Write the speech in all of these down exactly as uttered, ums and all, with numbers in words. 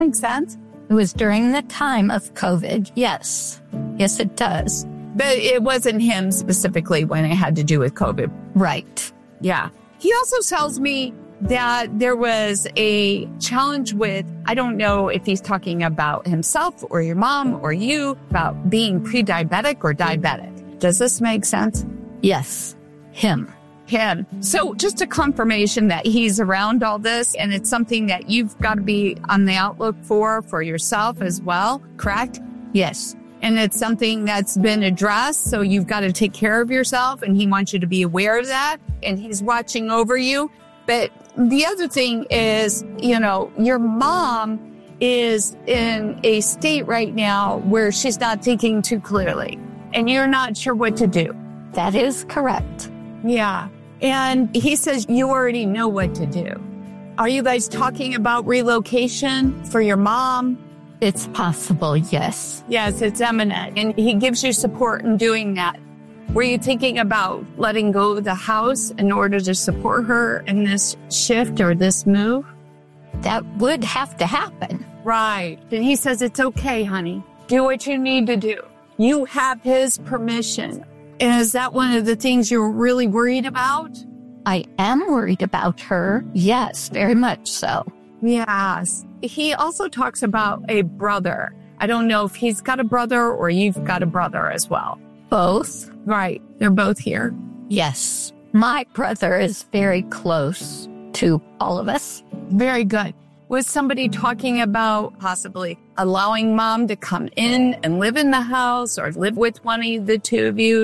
make sense? It was during the time of COVID. Yes. Yes, it does. But it wasn't him specifically when it had to do with COVID. Right. Yeah. He also tells me that there was a challenge with, I don't know if he's talking about himself or your mom or you, about being pre-diabetic or diabetic. Does this make sense? Yes. Him. Him. So just a confirmation that he's around all this, and it's something that you've got to be on the outlook for, for yourself as well, correct? Yes. And it's something that's been addressed, so you've got to take care of yourself, and he wants you to be aware of that, and he's watching over you. But the other thing is, you know, your mom is in a state right now where she's not thinking too clearly, and you're not sure what to do. That is correct. Yeah. And he says you already know what to do. Are you guys talking about relocation for your mom? It's possible, yes. Yes, it's imminent. And he gives you support in doing that. Were you thinking about letting go of the house in order to support her in this shift or this move? That would have to happen. Right. And he says, it's okay, honey. Do what you need to do. You have his permission. And is that one of the things you're really worried about? I am worried about her. Yes, very much so. Yes. He also talks about a brother. I don't know if he's got a brother or you've got a brother as well. Both. Right. They're both here. Yes. My brother is very close to all of us. Very good. Was somebody talking about possibly allowing mom to come in and live in the house or live with one of the two of you?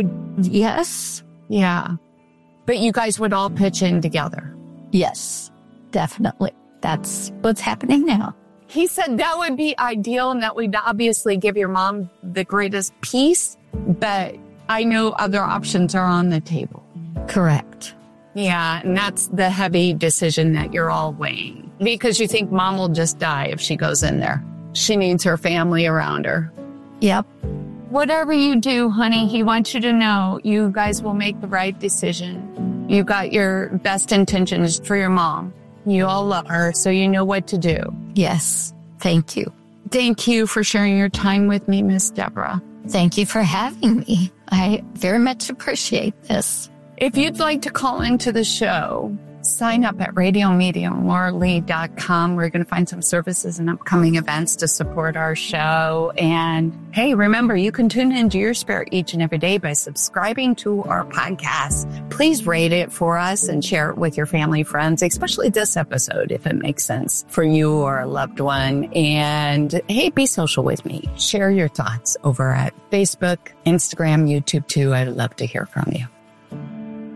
Yes. Yeah. But you guys would all pitch in together. Yes, definitely. That's what's happening now. He said that would be ideal and that would obviously give your mom the greatest peace, but I know other options are on the table. Correct. Yeah, and that's the heavy decision that you're all weighing because you think mom will just die if she goes in there. She needs her family around her. Yep. Whatever you do, honey, he wants you to know you guys will make the right decision. You got your best intentions for your mom. You all love her, so you know what to do. Yes. Thank you. Thank you for sharing your time with me, Miss Deborah. Thank you for having me. I very much appreciate this. If you'd like to call into the show, sign up at radio medium laura lee dot com. We're going to find some services and upcoming events to support our show. And hey, remember, you can tune into your spirit each and every day by subscribing to our podcast. Please rate it for us and share it with your family, friends, especially this episode, if it makes sense for you or a loved one. And hey, be social with me. Share your thoughts over at Facebook, Instagram, YouTube too. I'd love to hear from you.